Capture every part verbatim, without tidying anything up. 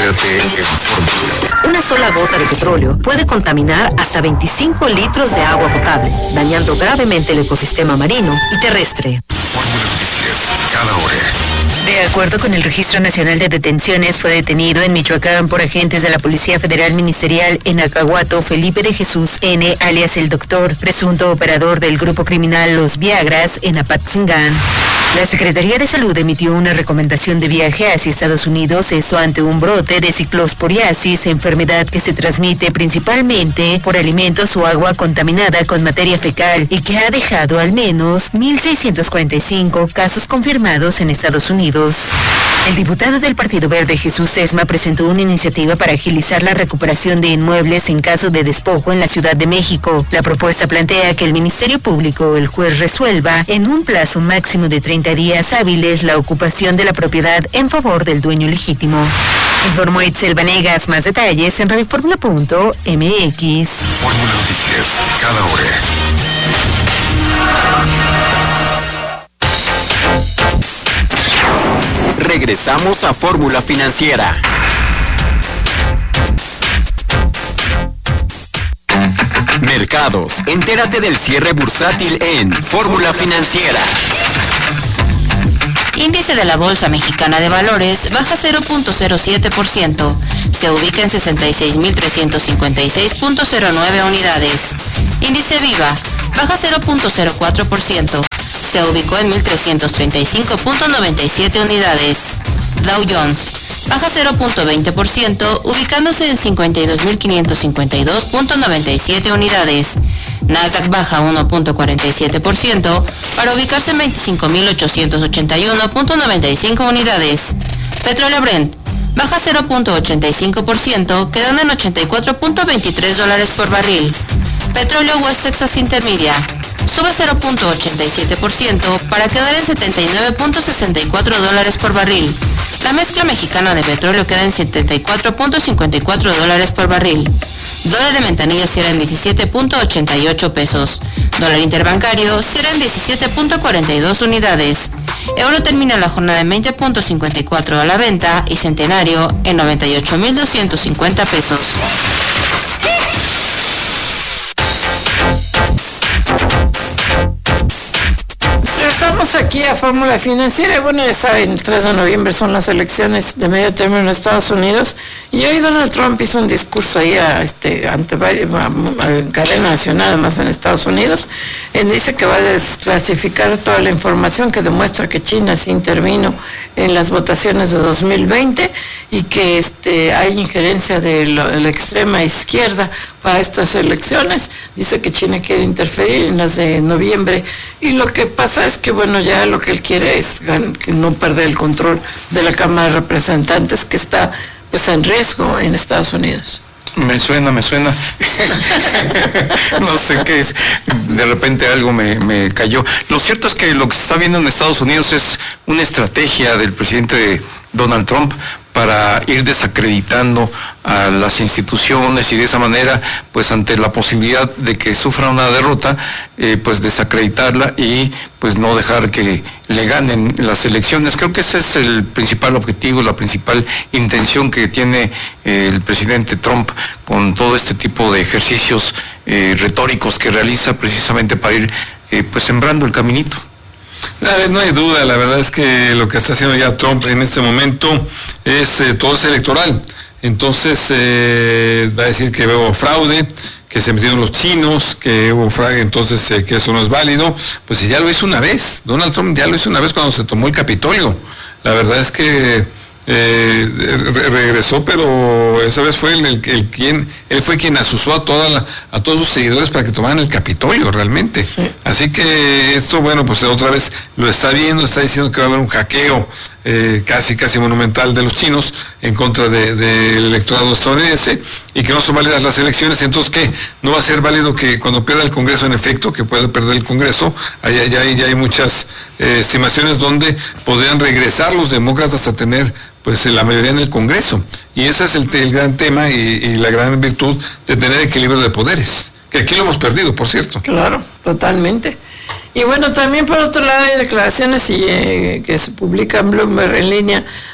Entérate en Fórmula. Una sola gota de petróleo puede contaminar hasta veinticinco litros de agua potable, dañando gravemente el ecosistema marino y terrestre. Fórmula Noticias, cada hora. De acuerdo con el Registro Nacional de Detenciones, fue detenido en Michoacán por agentes de la Policía Federal Ministerial en Acahuato Felipe de Jesús N., alias El Doctor, presunto operador del grupo criminal Los Viagras en Apatzingán. La Secretaría de Salud emitió una recomendación de viaje hacia Estados Unidos, esto ante un brote de ciclosporiasis, enfermedad que se transmite principalmente por alimentos o agua contaminada con materia fecal y que ha dejado al menos mil seiscientos cuarenta y cinco casos confirmados en Estados Unidos. El diputado del Partido Verde, Jesús Sesma, presentó una iniciativa para agilizar la recuperación de inmuebles en caso de despojo en la Ciudad de México. La propuesta plantea que el Ministerio Público o el juez resuelva en un plazo máximo de treinta días hábiles la ocupación de la propiedad en favor del dueño legítimo. Informó Itzel Vanegas. Más detalles en radioformula punto m x. Fórmula Noticias, cada hora. Regresamos a Fórmula Financiera. Mercados. Entérate del cierre bursátil en Fórmula Financiera. Índice de la Bolsa Mexicana de Valores baja cero punto cero siete por ciento. Se ubica en sesenta y seis mil trescientos cincuenta y seis punto cero nueve unidades. Índice Viva baja cero punto cero cuatro por ciento. Se ubicó en mil trescientos treinta y cinco punto noventa y siete unidades. Dow Jones baja cero punto veinte por ciento, ubicándose en cincuenta y dos mil quinientos cincuenta y dos punto noventa y siete unidades. Nasdaq baja uno punto cuarenta y siete por ciento para ubicarse en veinticinco mil ochocientos ochenta y uno punto noventa y cinco unidades. Petróleo Brent baja cero punto ochenta y cinco por ciento, quedando en ochenta y cuatro punto veintitrés dólares por barril. Petróleo West Texas Intermedia sube cero punto ochenta y siete por ciento para quedar en setenta y nueve punto sesenta y cuatro dólares por barril. La mezcla mexicana de petróleo queda en setenta y cuatro punto cincuenta y cuatro dólares por barril. Dólar de ventanilla cierra en diecisiete punto ochenta y ocho pesos. Dólar interbancario cierra en diecisiete punto cuarenta y dos unidades. Euro termina la jornada en veinte punto cincuenta y cuatro a la venta y centenario en noventa y ocho mil doscientos cincuenta pesos. Regresamos aquí a Fórmula Financiera. Bueno, ya saben, el tres de noviembre son las elecciones de medio término en Estados Unidos y hoy Donald Trump hizo un discurso ahí a, este, ante varios, a, a cadena nacional, además en Estados Unidos, en dice que va a desclasificar toda la información que demuestra que China sí intervino en las votaciones de dos mil veinte y que este, hay injerencia de, lo, de la extrema izquierda para estas elecciones. Dice que China quiere interferir en las de noviembre y lo que pasa es que bueno, ya lo que él quiere es que no perder el control de la Cámara de Representantes, que está pues en riesgo en Estados Unidos. Me suena, me suena. No sé qué es. De repente algo me, me cayó. Lo cierto es que lo que se está viendo en Estados Unidos es una estrategia del presidente Donald Trump para ir desacreditando a las instituciones y de esa manera, pues ante la posibilidad de que sufra una derrota, eh, pues desacreditarla y pues no dejar que le ganen las elecciones. Creo que ese es el principal objetivo, la principal intención que tiene eh, el presidente Trump con todo este tipo de ejercicios eh, retóricos que realiza precisamente para ir eh, pues sembrando el caminito. No hay duda, la verdad es que lo que está haciendo ya Trump en este momento es eh, todo es electoral. Entonces eh, va a decir que hubo fraude, que se metieron los chinos, que hubo fraude, entonces eh, que eso no es válido. Pues ya lo hizo una vez, Donald Trump ya lo hizo una vez cuando se tomó el Capitolio. La verdad es que eh, re regresó, pero esa vez fue el, el, el quien, él fue quien asusó a toda la, a todos sus seguidores para que tomaran el Capitolio realmente. Sí. Así que esto, bueno, pues otra vez lo está viendo, está diciendo que va a haber un hackeo eh, casi casi monumental de los chinos en contra del de, de electorado estadounidense y que no son válidas las elecciones. Entonces, ¿qué? No va a ser válido que cuando pierda el Congreso, en efecto, que puede perder el Congreso, allá, ya, hay, ya hay muchas eh, estimaciones donde podrían regresar los demócratas a tener pues la mayoría en el Congreso. Y ese es el, el gran tema y, y la gran virtud de tener equilibrio de poderes, que aquí lo hemos perdido, por cierto. Claro, totalmente. Y bueno, también por otro lado hay declaraciones y, eh, que se publican en Bloomberg en línea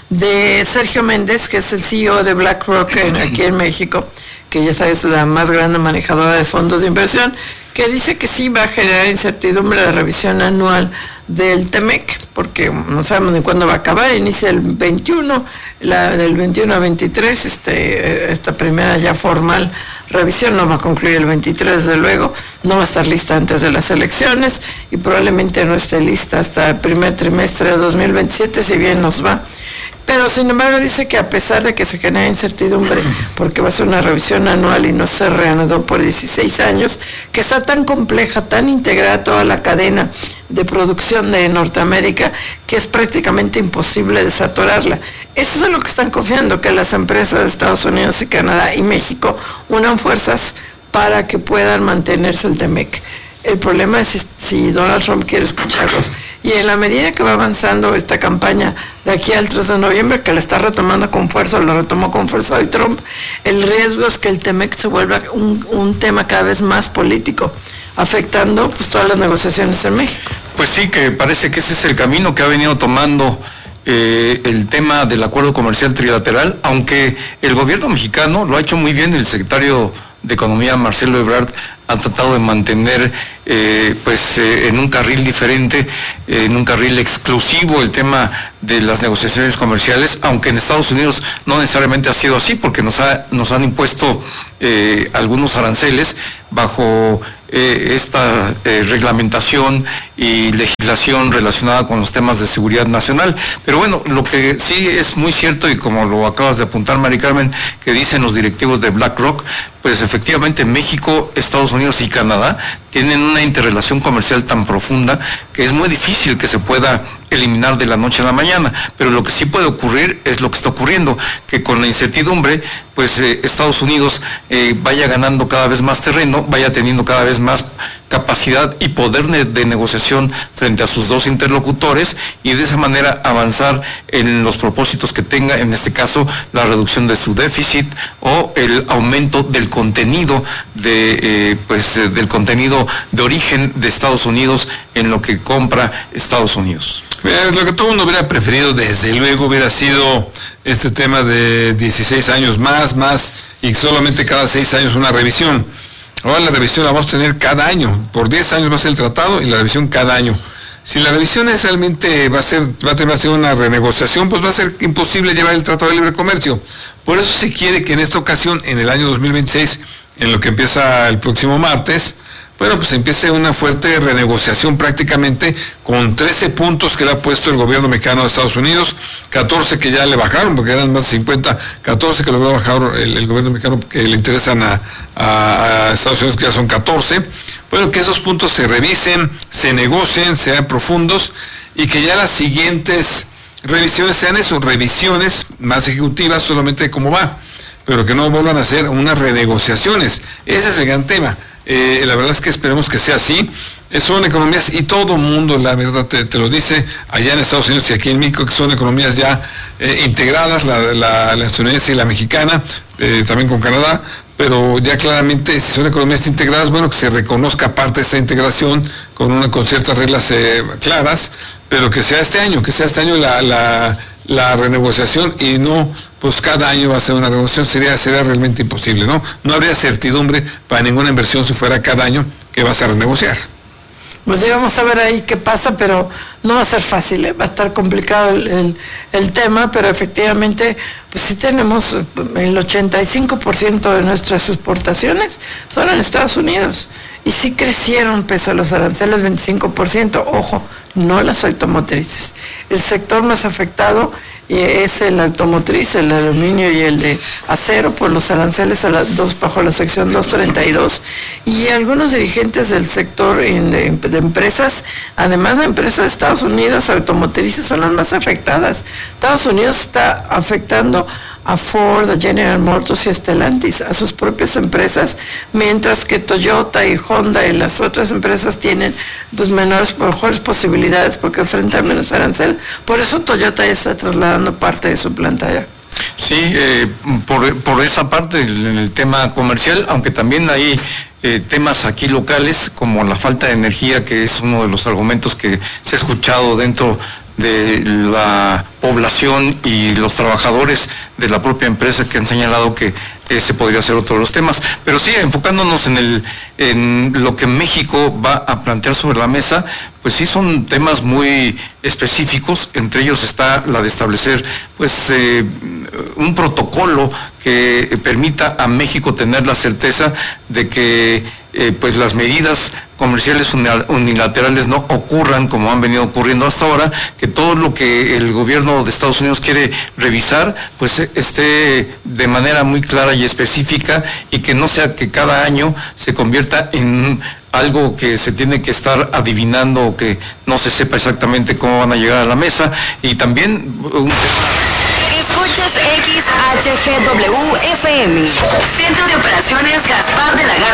de Sergio Méndez, que es el C E O de BlackRock en, aquí en México, que ya sabes, la más grande manejadora de fondos de inversión, que dice que sí va a generar incertidumbre la revisión anual del TEMEC, porque no sabemos ni cuándo va a acabar, inicia el veintiuno, la del veintiuno a veintitrés, este, esta primera ya formal revisión no va a concluir el veintitrés, desde luego, no va a estar lista antes de las elecciones y probablemente no esté lista hasta el primer trimestre de dos mil veintisiete, si bien nos va. Pero sin embargo dice que a pesar de que se genera incertidumbre, porque va a ser una revisión anual y no se reanudó por dieciséis años, que está tan compleja, tan integrada toda la cadena de producción de Norteamérica, que es prácticamente imposible desatorarla. Eso es en lo que están confiando, que las empresas de Estados Unidos y Canadá y México unan fuerzas para que puedan mantenerse el TEMEC. El problema es si, si Donald Trump quiere escucharlos. Y en la medida que va avanzando esta campaña de aquí al tres de noviembre, que la está retomando con fuerza, lo retomó con fuerza hoy Trump, el riesgo es que el TEMEC se vuelva un, un tema cada vez más político, afectando pues todas las negociaciones en México. Pues sí, que parece que ese es el camino que ha venido tomando eh, el tema del acuerdo comercial trilateral, aunque el gobierno mexicano lo ha hecho muy bien. El secretario de Economía, Marcelo Ebrard, ha tratado de mantener eh, pues eh, en un carril diferente, eh, en un carril exclusivo el tema de las negociaciones comerciales, aunque en Estados Unidos no necesariamente ha sido así, porque nos, ha, nos han impuesto eh, algunos aranceles bajo eh, esta eh, reglamentación y legislación relacionada con los temas de seguridad nacional. Pero bueno, lo que sí es muy cierto, y como lo acabas de apuntar, Mari Carmen, que dicen los directivos de BlackRock, pues efectivamente México, Estados Unidos y Canadá tienen una interrelación comercial tan profunda que es muy difícil que se pueda eliminar de la noche a la mañana, pero lo que sí puede ocurrir es lo que está ocurriendo, que con la incertidumbre, pues eh, Estados Unidos eh, vaya ganando cada vez más terreno, vaya teniendo cada vez más capacidad y poder de negociación frente a sus dos interlocutores, y de esa manera avanzar en los propósitos que tenga, en este caso la reducción de su déficit o el aumento del contenido de eh, pues eh, del contenido de origen de Estados Unidos en lo que compra Estados Unidos. Lo que todo el mundo hubiera preferido, desde luego, hubiera sido este tema de dieciséis años más, más, y solamente cada seis años una revisión. Ahora la revisión la vamos a tener cada año, por diez años va a ser el tratado y la revisión cada año. Si la revisión es realmente, va a ser, va a tener una renegociación, pues va a ser imposible llevar el Tratado de Libre Comercio. Por eso se quiere que en esta ocasión, en el año dos mil veintiséis, en lo que empieza el próximo martes, bueno, pues empiece una fuerte renegociación prácticamente con trece puntos que le ha puesto el gobierno mexicano de Estados Unidos, catorce que ya le bajaron, porque eran más de cincuenta, catorce que logró bajar el, el gobierno mexicano que le interesan a, a, a Estados Unidos, que ya son catorce. Bueno, que esos puntos se revisen, se negocien, sean profundos, y que ya las siguientes revisiones sean eso, revisiones más ejecutivas solamente de cómo va, pero que no vuelvan a hacer unas renegociaciones. Ese es el gran tema. Eh, la verdad es que esperemos que sea así. Eh, son economías, y todo mundo, la verdad, te, te lo dice, allá en Estados Unidos y aquí en México, que son economías ya eh, integradas, la, la, la estadounidense y la mexicana, eh, también con Canadá, pero ya claramente, si son economías integradas, bueno, que se reconozca parte de esta integración con, una, con ciertas reglas eh, claras, pero que sea este año, que sea este año la, la, la renegociación, y no pues cada año va a ser una renegociación. Sería, sería realmente imposible, ¿no? No habría certidumbre para ninguna inversión si fuera cada año que vas a renegociar. Pues sí, vamos a ver ahí qué pasa, pero no va a ser fácil, ¿eh? Va a estar complicado el, el, el tema, pero efectivamente, pues sí tenemos el ochenta y cinco por ciento de nuestras exportaciones son en Estados Unidos, y sí crecieron pese a los aranceles veinticinco por ciento, ojo, no las automotrices. El sector más afectado es el automotriz, el aluminio y el de acero, por los aranceles a las dos, bajo la sección doscientos treinta y dos, y algunos dirigentes del sector de, de empresas, además de empresas de Estados Unidos, automotrices son las más afectadas. Estados Unidos está afectando a Ford, a General Motors y a Stellantis, a sus propias empresas, mientras que Toyota y Honda y las otras empresas tienen pues menores, mejores posibilidades porque enfrentan menos arancel. Por eso Toyota ya está trasladando parte de su planta allá. Sí, eh, por, por esa parte en el tema comercial, aunque también hay eh, temas aquí locales como la falta de energía, que es uno de los argumentos que se ha escuchado dentro de la población y los trabajadores de la propia empresa que han señalado que ese podría ser otro de los temas. Pero sí, enfocándonos en el en lo que México va a plantear sobre la mesa, pues sí son temas muy específicos. Entre ellos está la de establecer pues eh, un protocolo que permita a México tener la certeza de que eh, pues las medidas comerciales unilaterales no ocurran como han venido ocurriendo hasta ahora, que todo lo que el gobierno de Estados Unidos quiere revisar pues esté de manera muy clara y específica, y que no sea que cada año se convierta en algo que se tiene que estar adivinando o que no se sepa exactamente cómo van a llegar a la mesa. Y también un Escuchas X H G W F M, Centro de Operaciones Gaspar de la Garza.